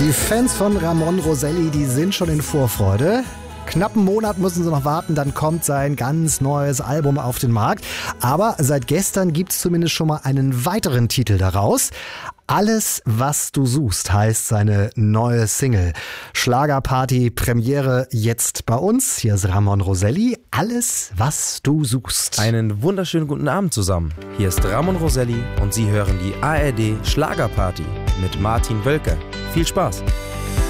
Die Fans von Ramon Roselli, die sind schon in Vorfreude. Knapp einen Monat müssen sie noch warten, dann kommt sein ganz neues Album auf den Markt. Aber seit gestern gibt es zumindest schon mal einen weiteren Titel daraus. Alles, was du suchst, heißt seine neue Single. Schlagerparty, Premiere jetzt bei uns. Hier ist Ramon Roselli. Alles, was du suchst. Einen wunderschönen guten Abend zusammen. Hier ist Ramon Roselli und Sie hören die ARD Schlagerparty mit Martin Wölker. Viel Spaß!